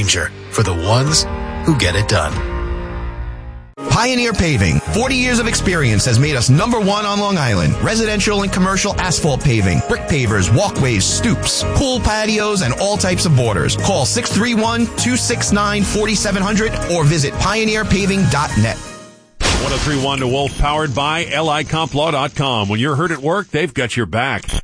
Grainger, for the ones who get it done. Pioneer Paving. 40 years of experience has made us number one on Long Island. Residential and commercial asphalt paving, brick pavers, walkways, stoops, pool patios, and all types of borders. Call 631-269-4700 or visit pioneerpaving.net. 1031 to Wolf, powered by LIComplaw.com. When you're hurt at work, they've got your back.